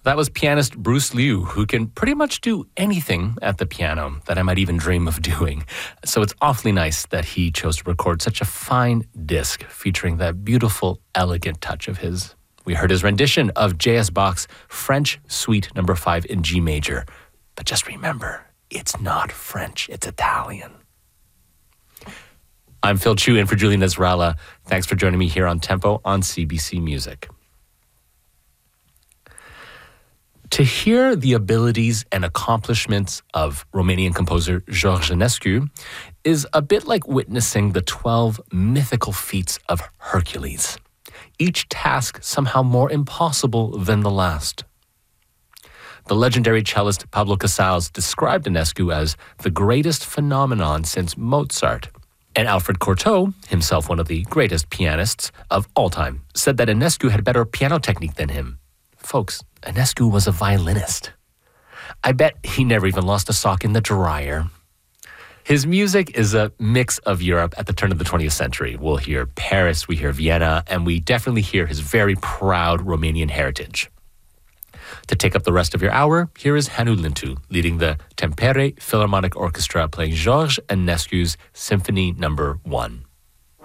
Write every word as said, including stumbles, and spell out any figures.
That was pianist Bruce Liu, who can pretty much do anything at the piano that I might even dream of doing. So it's awfully nice that he chose to record such a fine disc featuring that beautiful, elegant touch of his. We heard his rendition of J S Bach's French Suite number five in G major. But just remember, it's not French, it's Italian. I'm Phil Chu in for Julian Ezralla. Thanks for joining me here on Tempo on C B C Music. To hear the abilities and accomplishments of Romanian composer George Enescu is a bit like witnessing the twelve mythical feats of Hercules, each task somehow more impossible than the last. The legendary cellist Pablo Casals described Enescu as the greatest phenomenon since Mozart. And Alfred Cortot, himself one of the greatest pianists of all time, said that Enescu had better piano technique than him. Folks, Enescu was a violinist. I bet he never even lost a sock in the dryer. His music is a mix of Europe at the turn of the twentieth century. We'll hear Paris, we hear Vienna, and we definitely hear his very proud Romanian heritage. To take up the rest of your hour, here is Hannu Lintu, leading the Tampere Philharmonic Orchestra, playing George Enescu's Symphony Number One.